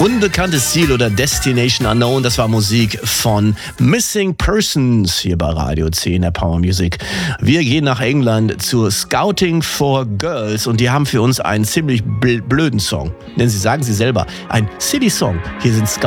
Unbekanntes Ziel oder Destination Unknown, das war Musik von Missing Persons hier bei Radio 10 der Power Music. Wir gehen nach England zur Scouting for Girls und die haben für uns einen ziemlich blöden Song. Denn sie sagen sie selber, ein Silly Song. Hier sind